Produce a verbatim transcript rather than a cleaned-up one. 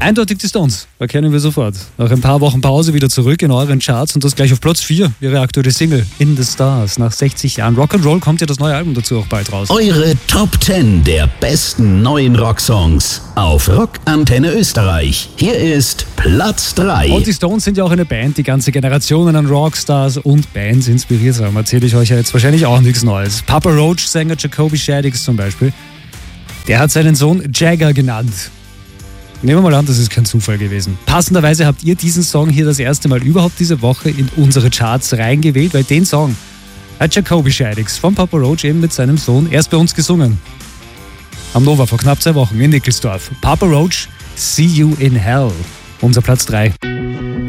Eindeutig die Stones, erkennen wir sofort. Nach ein paar Wochen Pause wieder zurück in euren Charts und das gleich auf Platz vier. Ihre aktuelle Single In the Stars. Nach sechzig Jahren Rock'n'Roll kommt ja das neue Album dazu auch bald raus. Eure Top zehn der besten neuen Rocksongs auf Rockantenne Österreich. Hier ist Platz drei. Und die Stones sind ja auch eine Band, die ganze Generationen an Rockstars und Bands inspiriert haben. Erzähle ich euch ja jetzt wahrscheinlich auch nichts Neues. Papa Roach, Sänger Jacoby Shaddix zum Beispiel, der hat seinen Sohn Jagger genannt. Nehmen wir mal an, das ist kein Zufall gewesen. Passenderweise habt ihr diesen Song hier das erste Mal überhaupt diese Woche in unsere Charts reingewählt, weil den Song hat Jacoby Shaddix von Papa Roach eben mit seinem Sohn erst bei uns gesungen. Am Nova vor knapp zwei Wochen in Nickelsdorf. Papa Roach, See You in Hell. Unser Platz drei.